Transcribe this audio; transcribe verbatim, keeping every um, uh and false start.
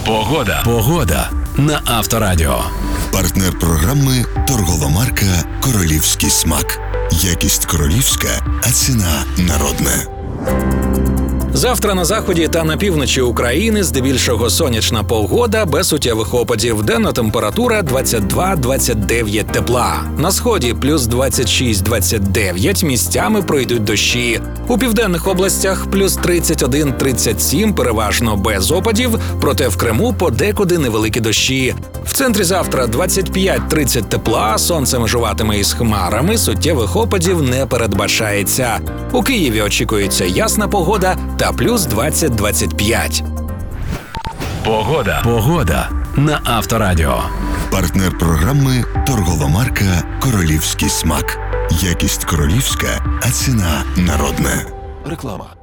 Погода. Погода на Авторадіо. Партнер програми торгова марка «Королівський смак». Якість королівська, а ціна народна. Завтра на заході та на півночі України здебільшого сонячна погода без суттєвих опадів. Денна температура двадцять два - двадцять дев'ять тепла. На сході плюс двадцять шість - двадцять дев'ять, місцями пройдуть дощі. У південних областях плюс тридцять один - тридцять сім, переважно без опадів, проте в Криму подекуди невеликі дощі. В центрі завтра двадцять п'ять - тридцять тепла, сонце межуватиме із хмарами, суттєвих опадів не передбачається. У Києві очікується ясна погода та плюс двадцять - двадцять п'ять. Погода. Погода на Авторадіо. Партнер програми торгова марка «Королівський смак». Якість королівська, а ціна народна. Реклама.